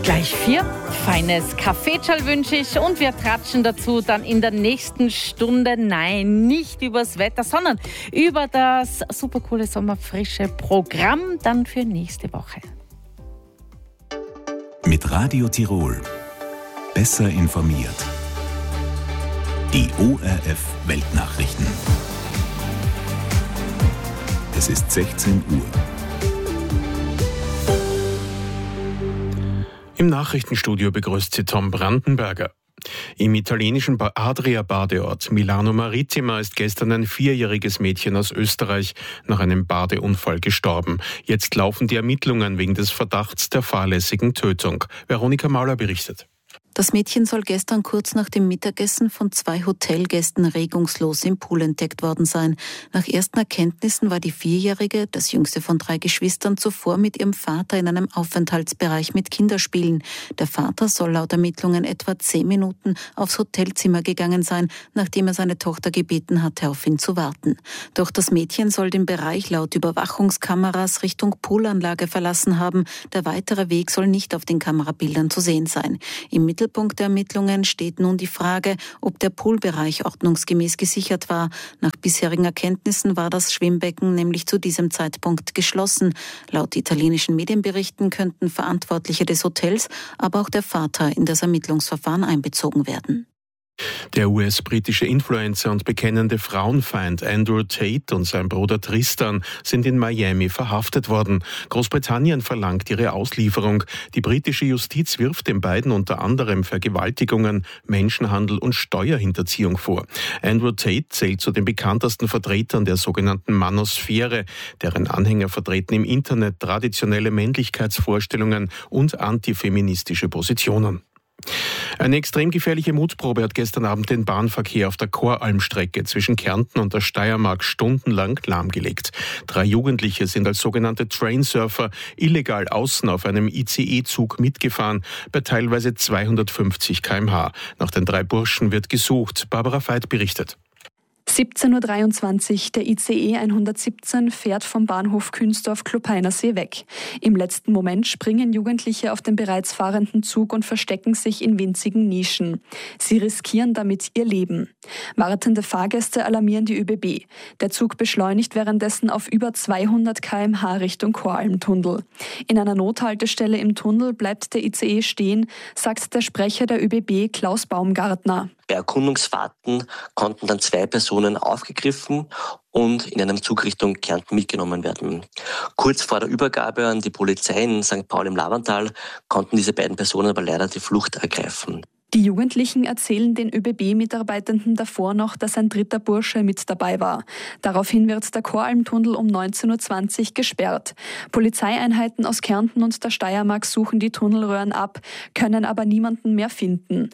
Gleich 4. Feines Kaffeetschal wünsche ich und wir tratschen dazu dann in der nächsten Stunde, nein, nicht übers Wetter, sondern über das supercoole sommerfrische Programm dann für nächste Woche. Mit Radio Tirol. Besser informiert. Die ORF Weltnachrichten. Es ist 16 Uhr. Im Nachrichtenstudio begrüßt Sie Tom Brandenberger. Im italienischen Adria-Badeort Milano Marittima ist gestern ein 4-jähriges Mädchen aus Österreich nach einem Badeunfall gestorben. Jetzt laufen die Ermittlungen wegen des Verdachts der fahrlässigen Tötung. Veronika Mauler berichtet. Das Mädchen soll gestern kurz nach dem Mittagessen von 2 Hotelgästen regungslos im Pool entdeckt worden sein. Nach ersten Erkenntnissen war die 4-Jährige, das jüngste von 3 Geschwistern, zuvor mit ihrem Vater in einem Aufenthaltsbereich mit Kinderspielen. Der Vater soll laut Ermittlungen etwa 10 Minuten aufs Hotelzimmer gegangen sein, nachdem er seine Tochter gebeten hatte, auf ihn zu warten. Doch das Mädchen soll den Bereich laut Überwachungskameras Richtung Poolanlage verlassen haben. Der weitere Weg soll nicht auf den Kamerabildern zu sehen sein. Im Mittelpunkt der Ermittlungen steht nun die Frage, ob der Poolbereich ordnungsgemäß gesichert war. Nach bisherigen Erkenntnissen war das Schwimmbecken nämlich zu diesem Zeitpunkt geschlossen. Laut italienischen Medienberichten könnten Verantwortliche des Hotels, aber auch der Vater in das Ermittlungsverfahren einbezogen werden. Der US-britische Influencer und bekennende Frauenfeind Andrew Tate und sein Bruder Tristan sind in Miami verhaftet worden. Großbritannien verlangt ihre Auslieferung. Die britische Justiz wirft den beiden unter anderem Vergewaltigungen, Menschenhandel und Steuerhinterziehung vor. Andrew Tate zählt zu den bekanntesten Vertretern der sogenannten Manosphäre, deren Anhänger vertreten im Internet traditionelle Männlichkeitsvorstellungen und antifeministische Positionen. Eine extrem gefährliche Mutprobe hat gestern Abend den Bahnverkehr auf der Koralmstrecke zwischen Kärnten und der Steiermark stundenlang lahmgelegt. 3 Jugendliche sind als sogenannte Trainsurfer illegal außen auf einem ICE-Zug mitgefahren, bei teilweise 250 km/h. Nach den 3 Burschen wird gesucht. Barbara Veit berichtet. 17.23 Uhr, der ICE 117 fährt vom Bahnhof Künzdorf-Klopeinersee weg. Im letzten Moment springen Jugendliche auf den bereits fahrenden Zug und verstecken sich in winzigen Nischen. Sie riskieren damit ihr Leben. Wartende Fahrgäste alarmieren die ÖBB. Der Zug beschleunigt währenddessen auf über 200 km/h Richtung Koralmtunnel. In einer Nothaltestelle im Tunnel bleibt der ICE stehen, sagt der Sprecher der ÖBB Klaus Baumgartner. Bei Erkundungsfahrten konnten dann 2 Personen aufgegriffen und in einem Zug Richtung Kärnten mitgenommen werden. Kurz vor der Übergabe an die Polizei in St. Paul im Lavantal konnten diese beiden Personen aber leider die Flucht ergreifen. Die Jugendlichen erzählen den ÖBB-Mitarbeitenden davor noch, dass ein 3. Bursche mit dabei war. Daraufhin wird der Koralmtunnel um 19.20 Uhr gesperrt. Polizeieinheiten aus Kärnten und der Steiermark suchen die Tunnelröhren ab, können aber niemanden mehr finden.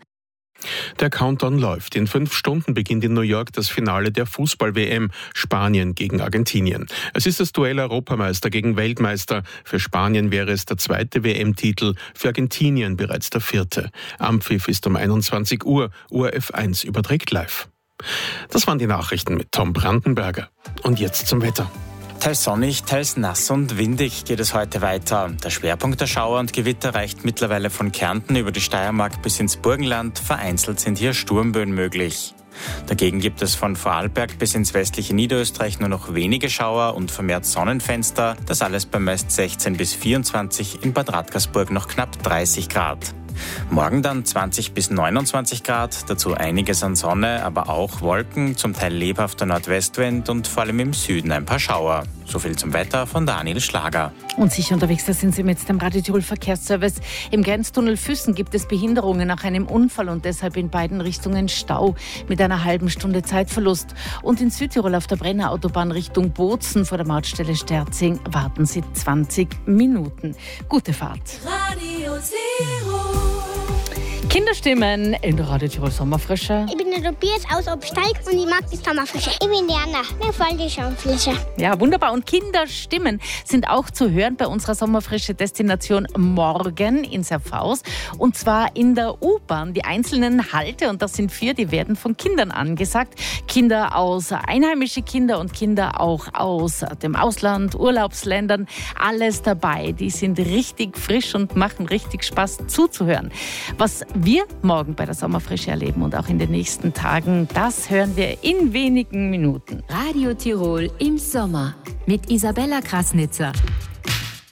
Der Countdown läuft. In 5 Stunden beginnt in New York das Finale der Fußball-WM, Spanien gegen Argentinien. Es ist das Duell Europameister gegen Weltmeister. Für Spanien wäre es der 2. WM-Titel, für Argentinien bereits der 4. Anpfiff ist um 21 Uhr. ORF 1 überträgt live. Das waren die Nachrichten mit Tom Brandenberger. Und jetzt zum Wetter. Teils sonnig, teils nass und windig geht es heute weiter. Der Schwerpunkt der Schauer und Gewitter reicht mittlerweile von Kärnten über die Steiermark bis ins Burgenland. Vereinzelt sind hier Sturmböen möglich. Dagegen gibt es von Vorarlberg bis ins westliche Niederösterreich nur noch wenige Schauer und vermehrt Sonnenfenster. Das alles bei meist 16 bis 24, in Bad Radkersburg noch knapp 30 Grad. Morgen dann 20 bis 29 Grad, dazu einiges an Sonne, aber auch Wolken, zum Teil lebhafter Nordwestwind und vor allem im Süden ein paar Schauer. So viel zum Wetter von Daniel Schlager. Und sicher unterwegs, da sind Sie mit dem Radio Tirol Verkehrsservice. Im Grenztunnel Füssen gibt es Behinderungen nach einem Unfall und deshalb in beiden Richtungen Stau mit einer halben Stunde Zeitverlust. Und in Südtirol auf der Brenner Autobahn Richtung Bozen vor der Mautstelle Sterzing warten Sie 20 Minuten. Gute Fahrt. Radio Tirol. Kinderstimmen in der Radio Tirol Sommerfrische. Ich bin der Tobias aus Obsteig und ich mag die Sommerfrische. Ich bin Diana, mir gefällt die Sommerfrische. Ja, wunderbar. Und Kinderstimmen sind auch zu hören bei unserer Sommerfrische Destination morgen in Serfaus. Und zwar in der U-Bahn. Die einzelnen Halte, und das sind 4, die werden von Kindern angesagt. Kinder einheimische Kinder und Kinder auch aus dem Ausland, Urlaubsländern. Alles dabei. Die sind richtig frisch und machen richtig Spaß zuzuhören. Was wir morgen bei der Sommerfrische erleben und auch in den nächsten Tagen, das hören wir in wenigen Minuten. Radio Tirol im Sommer mit Isabella Krasnitzer.